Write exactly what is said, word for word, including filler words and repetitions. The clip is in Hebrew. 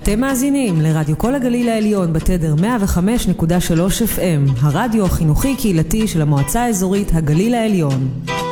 אתם מאזינים לרדיו כל הגליל העליון בתדר מאה וחמש נקודה שלוש אף אם, הרדיו החינוכי קהילתי של המועצה האזורית הגליל העליון.